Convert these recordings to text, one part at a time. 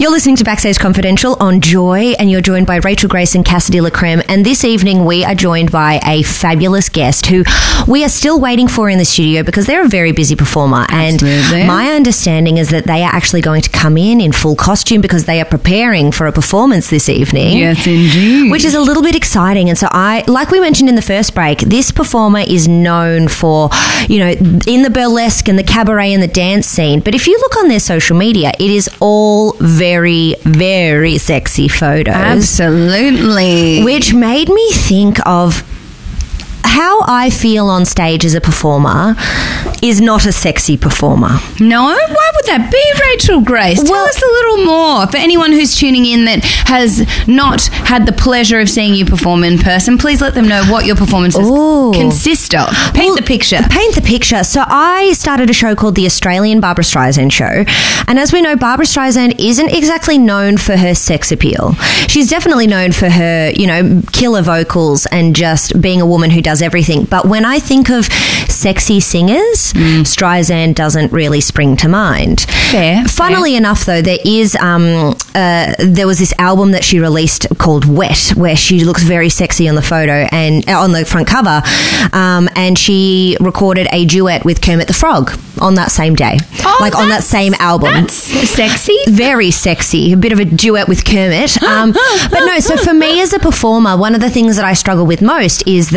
You're listening to Backstage Confidential on Joy, and you're joined by Rachel Grace and Cassidy LaCreme. And this evening, we are joined by a fabulous guest who we are still waiting for in the studio because they're a very busy performer. Absolutely. And my understanding is that they are actually going to come in full costume because they are preparing for a performance this evening. Yes, indeed. Which is a little bit exciting. And so like we mentioned in the first break, this performer is known for, in the burlesque and the cabaret and the dance scene. But if you look on their social media, it is all very, very sexy photos. Absolutely. Which made me think of how I feel on stage as a performer is not a sexy performer. No? Why would that be, Rachel Grace? Tell us a little more. For anyone who's tuning in that has not had the pleasure of seeing you perform in person, please let them know what your performances consist of. Paint the picture. Paint the picture. So I started a show called the Australian Barbra Streisand Show. And as we know, Barbra Streisand isn't exactly known for her sex appeal. She's definitely known for her, killer vocals and just being a woman who does everything. But when I think of sexy singers, Streisand doesn't really spring to mind. Fair. Funnily enough, though, there is there was this album that she released called Wet, where she looks very sexy on the photo and on the front cover, and she recorded a duet with Kermit the Frog on that same day, on that same album. That's sexy. Very sexy. A bit of a duet with Kermit. But no, so for me as a performer, one of the things that I struggle with most is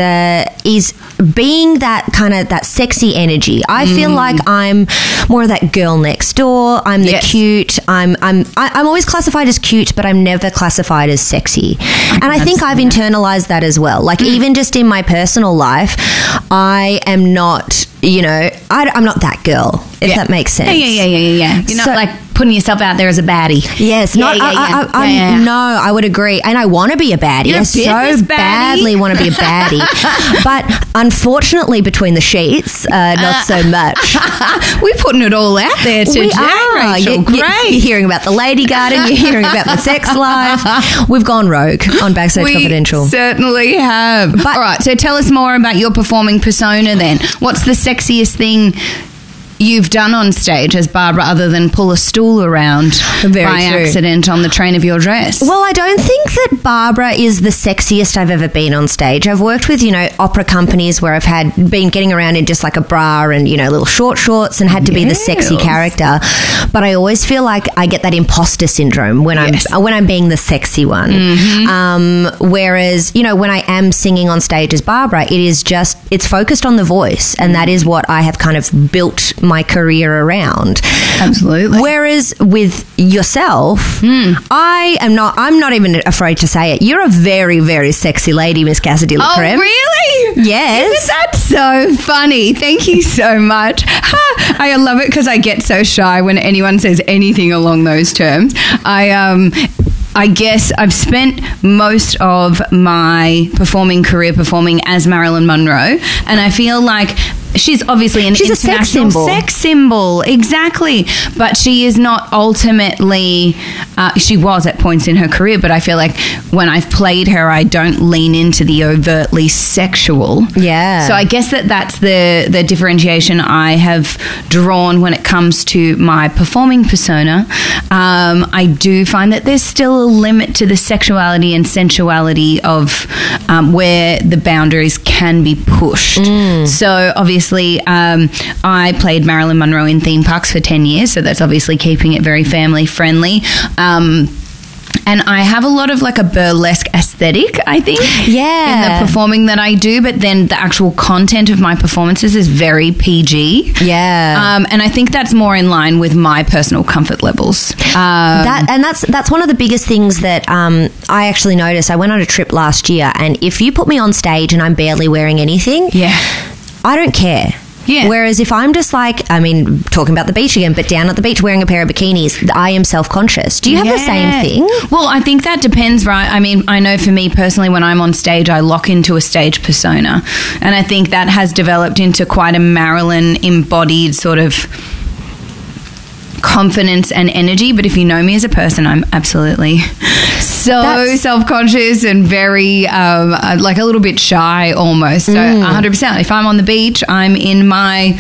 being that kind of that sexy energy. I feel like I'm more of that girl next door. I'm the cute. I'm always classified as cute, but I'm never classified as sexy. And I think I've internalized that as well. Like even just in my personal life, I am not, I'm not that girl, if that makes sense. Yeah. You're not like putting yourself out there as a baddie. Yes. No, I would agree. And I want to be a baddie. You're I so badly want to be a baddie. But unfortunately, between the sheets, not so much. We're putting it all out there today, Rachel. Great. You're hearing about the lady garden. You're hearing about my sex life. We've gone rogue on Backstage Confidential. We certainly have. But, all right, so tell us more about your performing persona then. What's the sexiest thing you've done on stage as Barbara other than pull a stool around accident on the train of your dress? Well, I don't think that Barbara is the sexiest I've ever been on stage. I've worked with, opera companies where I've been getting around in just like a bra and, little short shorts and had to be the sexy character. But I always feel like I get that imposter syndrome when I'm being the sexy one. Whereas, when I am singing on stage as Barbara, it's focused on the voice, and that is what I have kind of built my career around. Absolutely. Whereas with yourself, I'm not even afraid to say it. You're a very, very sexy lady, Miss Cassidy LaCreme. Oh, really? Yes. Isn't that so funny? Thank you so much. I love it because I get so shy when anyone says anything along those terms. I guess I've spent most of my performing career performing as Marilyn Monroe, and I feel like she's obviously an international sex symbol. Exactly. But she is not ultimately, she was at points in her career, but I feel like when I've played her, I don't lean into the overtly sexual. Yeah. So I guess that's the differentiation I have drawn when it comes to my performing persona. I do find that there's still a limit to the sexuality and sensuality of where the boundaries can be pushed. So obviously, I played Marilyn Monroe in theme parks for 10 years, so that's obviously keeping it very family friendly. And I have a lot of like a burlesque aesthetic, I think, in the performing that I do, but then the actual content of my performances is very PG. Yeah. And I think that's more in line with my personal comfort levels. That's one of the biggest things that I actually noticed. I went on a trip last year, and if you put me on stage and I'm barely wearing anything, I don't care. Yeah. Whereas if I'm just like, talking about the beach again, but down at the beach wearing a pair of bikinis, I am self-conscious. Do you have the same thing? Well, I think that depends, right? I know for me personally, when I'm on stage, I lock into a stage persona. And I think that has developed into quite a Marilyn embodied sort of confidence and energy. But if you know me as a person, I'm absolutely so self-conscious and very like a little bit shy almost. So 100%. If I'm on the beach, I'm in my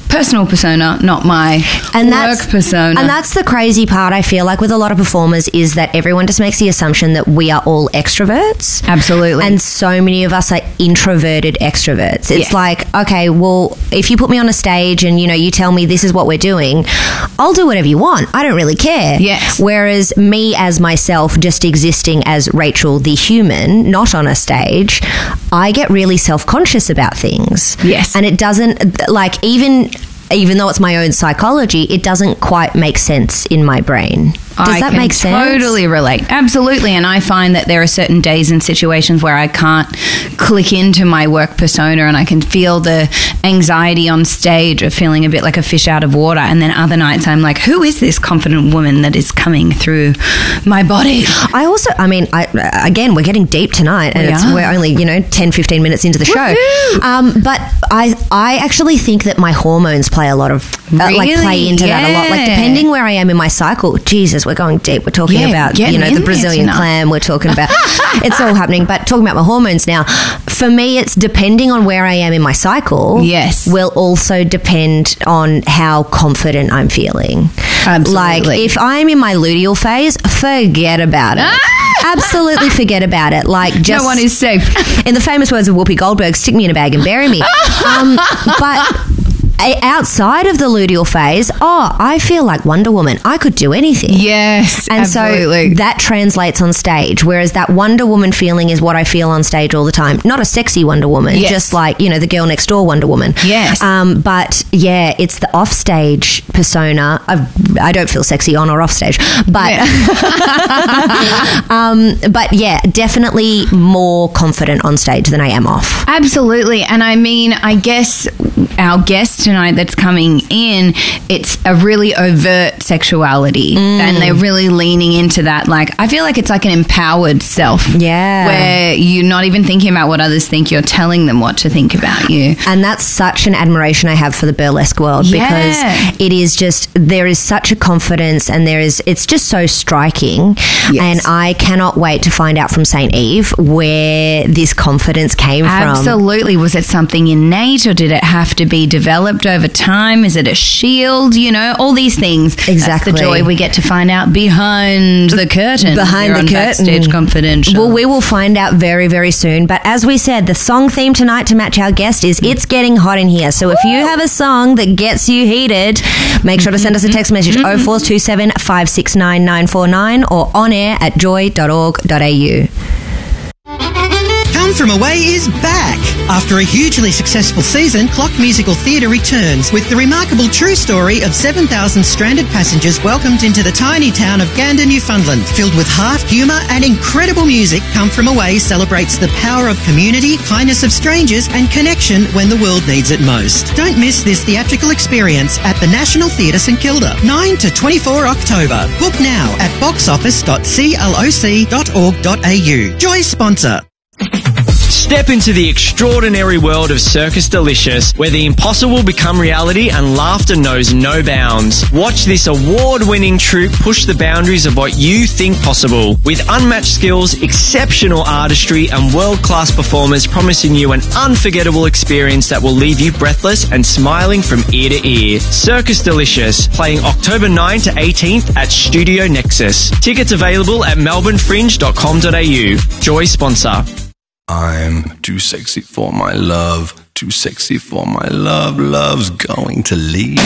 personal persona, not my work persona. And that's the crazy part, I feel like, with a lot of performers, is that everyone just makes the assumption that we are all extroverts. Absolutely. And so many of us are introverted extroverts. It's like, okay, well, if you put me on a stage and, you tell me this is what we're doing, I'll do whatever you want. I don't really care. Yes. Whereas me as myself, just existing as Rachel the human, not on a stage, I get really self-conscious about things. Yes. And it doesn't, like, even though it's my own psychology, it doesn't quite make sense in my brain. Does that make sense? I totally relate. Absolutely. And I find that there are certain days and situations where I can't click into my work persona, and I can feel the anxiety on stage of feeling a bit like a fish out of water. And then other nights I'm like, who is this confident woman that is coming through my body? Again, we're getting deep tonight, and we're only, 10, 15 minutes into the show. But I actually think that my hormones play a lot of, play into that a lot. Like, depending where I am in my cycle, Jesus, we're going deep. We're talking about, the Brazilian clam. We're talking about, it's all happening, but talking about my hormones now. For me, it's depending on where I am in my cycle. Yes. Will also depend on how confident I'm feeling. Absolutely. Like, if I'm in my luteal phase, forget about it. Absolutely forget about it. Like, just no one is safe. In the famous words of Whoopi Goldberg, stick me in a bag and bury me. But outside of the luteal phase, I feel like Wonder Woman. I could do anything. Yes, and absolutely. So that translates on stage, whereas that Wonder Woman feeling is what I feel on stage all the time. Not a sexy Wonder Woman, just like, the girl next door Wonder Woman. Yes. But yeah, it's the offstage persona. I don't feel sexy on or off stage, but but yeah, definitely more confident on stage than I am off. Absolutely. And I guess our guest tonight that's coming in, it's a really overt sexuality, and they're really leaning into that. Like, I feel like it's like an empowered self, where you're not even thinking about what others think, you're telling them what to think about you. And that's such an admiration I have for the burlesque world, because it is just, there is such a confidence, and it's just so striking. And I cannot wait to find out from St. Eve where this confidence came from. Absolutely. Was it something innate, or did it have to be developed over time? Is it a shield? All these things. Exactly. That's the joy we get to find out behind the curtain. Behind the curtain. Backstage Confidential. Well, we will find out very, very soon. But as we said, the song theme tonight to match our guest is It's Getting Hot in Here. So if you have a song that gets you heated, make sure to send us a text message 0427 569 949 or on air at joy.org.au. Come From Away is back. After a hugely successful season, Clock Musical Theatre returns with the remarkable true story of 7,000 stranded passengers welcomed into the tiny town of Gander, Newfoundland. Filled with heart, humour and incredible music, Come From Away celebrates the power of community, kindness of strangers and connection when the world needs it most. Don't miss this theatrical experience at the National Theatre St Kilda, 9 to 24 October. Book now at boxoffice.cloc.org.au. Joy sponsor. Step into the extraordinary world of Circus Delicious, where the impossible become reality and laughter knows no bounds. Watch this award-winning troupe push the boundaries of what you think possible. With unmatched skills, exceptional artistry and world-class performers promising you an unforgettable experience that will leave you breathless and smiling from ear to ear. Circus Delicious, playing October 9 to 18th at Studio Nexus. Tickets available at melbournefringe.com.au. Joy sponsor. I'm too sexy for my love, too sexy for my love, love's going to leave.